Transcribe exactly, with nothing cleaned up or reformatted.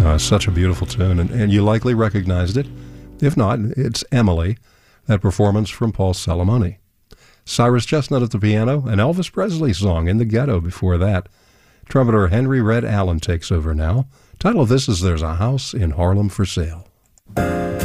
Uh, such a beautiful tune, and, and you likely recognized it. If not, it's Emily, that performance from Paul Salamone. Cyrus Chestnut at the piano, an Elvis Presley song, In the Ghetto, before that. Trumpeter Henry Red Allen takes over now. Title of this is There's a House in Harlem for Sale.